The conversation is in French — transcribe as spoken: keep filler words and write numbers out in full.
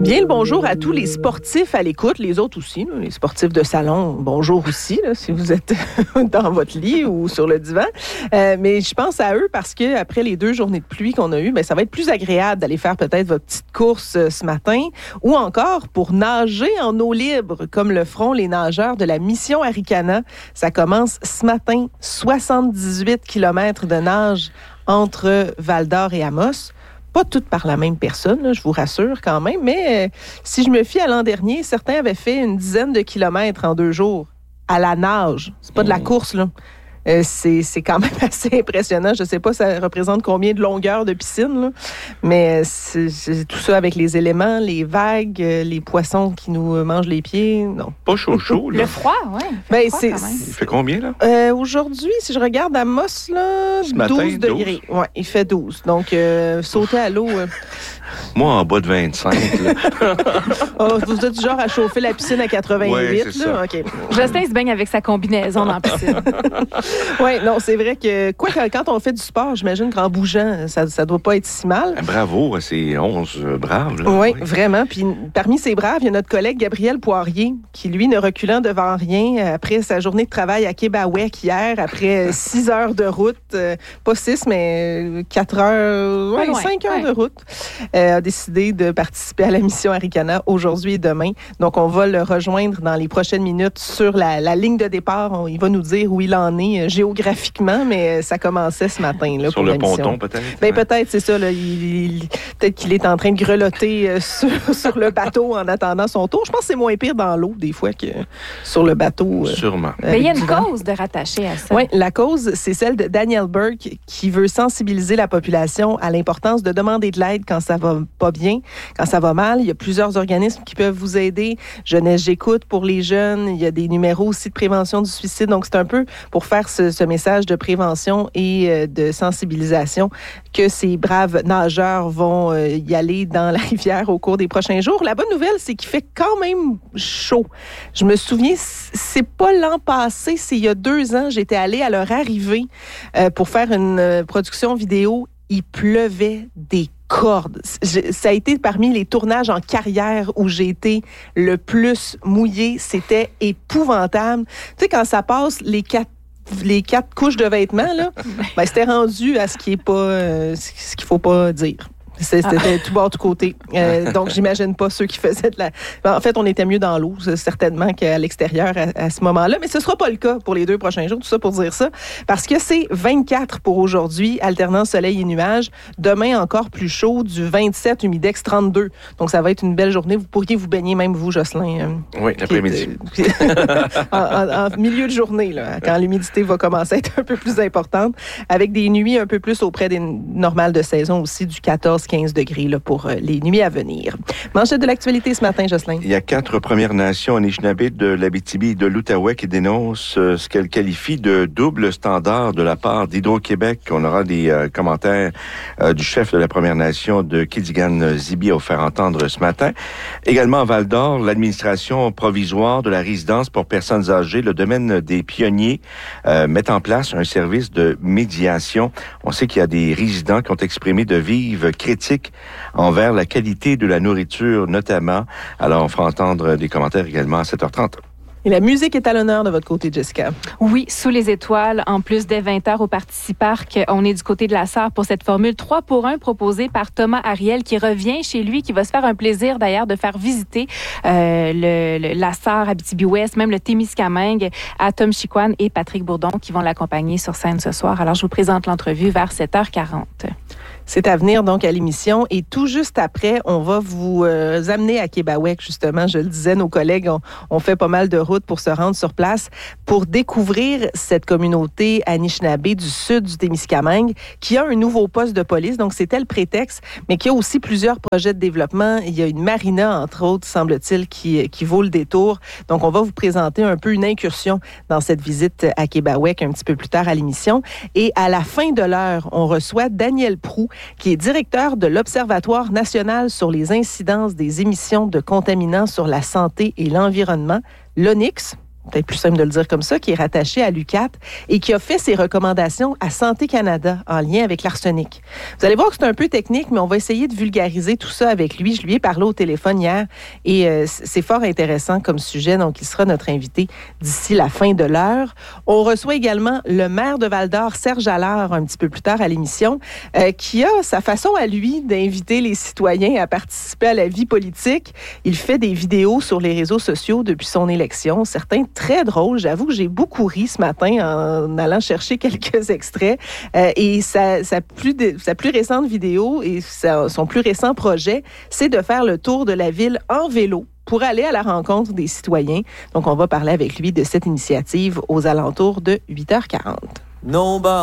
Bien le bonjour à tous les sportifs à l'écoute, les autres aussi, là, les sportifs de salon, bonjour aussi, là, si vous êtes dans votre lit ou sur le divan. Euh, mais je pense à eux parce que après les deux journées de pluie qu'on a eues, ben, ça va être plus agréable d'aller faire peut-être votre petite course euh, ce matin ou encore pour nager en eau libre, comme le feront les nageurs de la Mission Aricana. Ça commence ce matin, soixante-dix-huit kilomètres de nage entre Val-d'Or et Amos. Pas toutes par la même personne, là, je vous rassure quand même, mais euh, si je me fie à l'an dernier, certains avaient fait une dizaine de kilomètres en deux jours à la nage. C'est pas de la course, là. Euh, c'est, c'est quand même assez impressionnant. Je ne sais pas ça représente combien de longueur de piscine, là, mais c'est, c'est tout ça avec les éléments, les vagues, euh, les poissons qui nous mangent les pieds. Non. Pas chaud chaud, là. Le froid, oui. Ben, c'est, il fait combien, là? Euh, aujourd'hui, si je regarde à Moss, là, Ce matin, douze degrés. Oui, il fait douze. Donc, euh, sauter à l'eau... Euh... Moi, en bas de vingt-cinq, là. Oh, vous êtes du genre à chauffer la piscine à quatre-vingt-huit, ouais, c'est là? ça. OK. Justin se baigne avec sa combinaison dans la piscine. Oui, non, c'est vrai que quoi, quand on fait du sport, j'imagine qu'en bougeant, ça ne doit pas être si mal. Ah, bravo, c'est onze braves. Là. Oui, oui, vraiment. Puis parmi ces braves, il y a notre collègue Gabriel Poirier, qui, lui, ne reculant devant rien après sa journée de travail à Québec hier, après six heures de route, euh, pas six, mais quatre heures, ouais, cinq heures ouais. de route, euh, a décidé de participer à la mission Aricana aujourd'hui et demain. Donc, on va le rejoindre dans les prochaines minutes sur la, la ligne de départ. On, il va nous dire où il en est euh, géographiquement, mais ça commençait ce matin. Là, sur pour le la mission. ponton, peut-être? Ben, ouais. Peut-être, c'est ça. Là, il, il, peut-être qu'il est en train de grelotter euh, sur, sur le bateau en attendant son tour. Je pense que c'est moins pire dans l'eau, des fois, que sur le bateau. Euh, Sûrement. Mais il y a une cause de rattacher à ça. Oui, la cause, c'est celle de Daniel Burke, qui veut sensibiliser la population à l'importance de demander de l'aide quand ça va pas bien, quand ça va mal. Il y a plusieurs organismes qui peuvent vous aider. Jeunesse J'écoute pour les jeunes. Il y a des numéros aussi de prévention du suicide. Donc, c'est un peu pour faire ce, ce message de prévention et euh, de sensibilisation que ces braves nageurs vont euh, y aller dans la rivière au cours des prochains jours. La bonne nouvelle, c'est qu'il fait quand même chaud. Je me souviens, c'est pas l'an passé, c'est il y a deux ans, j'étais allée à leur arrivée euh, pour faire une euh, production vidéo. Il pleuvait des cordes. Je, ça a été parmi les tournages en carrière où j'ai été le plus mouillée. C'était épouvantable. Tu sais, quand ça passe les quatre les quatre couches de vêtements, là, ben, c'était rendu à ce qui est pas, euh, ce qu'il faut pas dire. C'était ah. tout bord, tout côté. Euh, donc, j'imagine pas ceux qui faisaient de la... En fait, on était mieux dans l'eau, certainement, qu'à l'extérieur à, à ce moment-là. Mais ce sera pas le cas pour les deux prochains jours, tout ça pour dire ça. Parce que c'est vingt-quatre pour aujourd'hui, alternant soleil et nuages. Demain, encore plus chaud, du vingt-sept, humidex trente-deux. Donc, ça va être une belle journée. Vous pourriez vous baigner, même vous, Jocelyn. Euh, oui, l'après-midi. en, en, en milieu de journée, là, quand l'humidité va commencer à être un peu plus importante, avec des nuits un peu plus auprès des normales de saison aussi, du quatorze quinze degrés là, pour euh, les nuits à venir. Manchette de l'actualité ce matin, Jocelyn. Il y a quatre Premières Nations anishinabés de l'Abitibi et de l'Outaouais qui dénoncent euh, ce qu'elles qualifient de double standard de la part d'Hydro-Québec. On aura des euh, commentaires euh, du chef de la Première Nation de Kitigan-Zibi à vous faire entendre ce matin. Également à Val-d'Or, l'administration provisoire de la résidence pour personnes âgées, le domaine des pionniers, euh, met en place un service de médiation. On sait qu'il y a des résidents qui ont exprimé de vives critiques envers la qualité de la nourriture, notamment. Alors, on fera entendre des commentaires également à sept heures trente. Et la musique est à l'honneur de votre côté, Jessica. Oui, sous les étoiles. En plus, dès vingt heures au Parti Parc, on est du côté de la Sarre pour cette formule trois pour un proposée par Thomas Ariel qui revient chez lui, qui va se faire un plaisir d'ailleurs de faire visiter euh, le, le, la Sarre, Abitibi-Ouest, même le Témiscamingue à Tom Chicoine et Patrick Bourdon qui vont l'accompagner sur scène ce soir. Alors, je vous présente l'entrevue vers sept heures quarante. C'est à venir donc à l'émission. Et tout juste après, on va vous euh, amener à Québec, justement. Je le disais, nos collègues ont, ont fait pas mal de routes pour se rendre sur place pour découvrir cette communauté anishinabé du sud du Témiscamingue qui a un nouveau poste de police. Donc, c'était le prétexte, mais qui a aussi plusieurs projets de développement. Il y a une marina, entre autres, semble-t-il, qui, qui vaut le détour. Donc, on va vous présenter un peu une incursion dans cette visite à Québec un petit peu plus tard à l'émission. Et à la fin de l'heure, on reçoit Daniel Proulx, qui est directeur de l'Observatoire national sur les incidences des émissions de contaminants sur la santé et l'environnement, l'O N I X, peut-être plus simple de le dire comme ça, qui est rattaché à l'U Q A T et qui a fait ses recommandations à Santé Canada en lien avec l'arsenic. Vous allez voir que c'est un peu technique, mais on va essayer de vulgariser tout ça avec lui. Je lui ai parlé au téléphone hier et euh, c'est fort intéressant comme sujet, donc il sera notre invité d'ici la fin de l'heure. On reçoit également le maire de Val-d'Or, Serge Allard, un petit peu plus tard à l'émission, euh, qui a sa façon à lui d'inviter les citoyens à participer à la vie politique. Il fait des vidéos sur les réseaux sociaux depuis son élection, certains très drôles. J'avoue que j'ai beaucoup ri ce matin en allant chercher quelques extraits. Euh, et sa, sa, plus de, sa plus récente vidéo et sa, son plus récent projet, c'est de faire le tour de la ville en vélo pour aller à la rencontre des citoyens. Donc, on va parler avec lui de cette initiative aux alentours de huit heures quarante. Non, bah